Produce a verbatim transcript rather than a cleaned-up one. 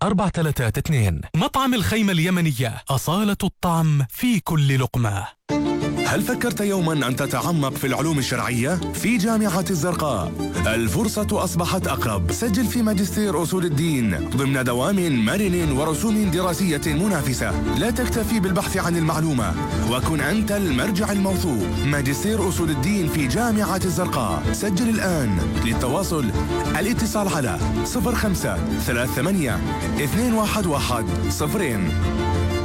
أربعة ثلاثة اثنين. مطعم الخيمة اليمنية، أصالة الطعم في كل لقمة. هل فكرت يوما أن تتعمق في العلوم الشرعية؟ في جامعة الزرقاء الفرصة أصبحت أقرب. سجل في ماجستير أصول الدين ضمن دوام مرن ورسوم دراسية منافسة. لا تكتفي بالبحث عن المعلومة وكن أنت المرجع الموثوق. ماجستير أصول الدين في جامعة الزرقاء. سجل الآن. للتواصل الاتصال على صفر خمسة ثلاثة ثمانية اثنين واحد واحد صفرين.